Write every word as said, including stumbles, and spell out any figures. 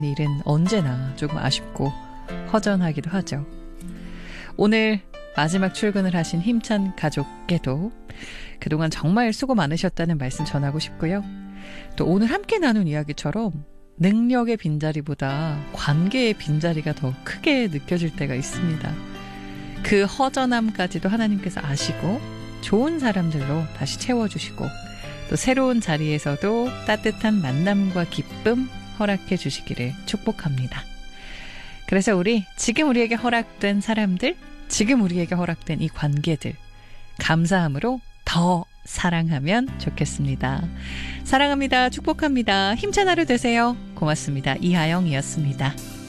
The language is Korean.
일은 언제나 조금 아쉽고 허전하기도 하죠. 오늘 마지막 출근을 하신 힘찬 가족께도 그동안 정말 수고 많으셨다는 말씀 전하고 싶고요. 또 오늘 함께 나눈 이야기처럼 능력의 빈자리보다 관계의 빈자리가 더 크게 느껴질 때가 있습니다. 그 허전함까지도 하나님께서 아시고 좋은 사람들로 다시 채워주시고 또 새로운 자리에서도 따뜻한 만남과 기쁨 허락해 주시기를 축복합니다. 그래서 우리 지금 우리에게 허락된 사람들, 지금 우리에게 허락된 이 관계들 감사함으로 더 사랑하면 좋겠습니다. 사랑합니다. 축복합니다. 힘찬 하루 되세요. 고맙습니다. 이하영이었습니다.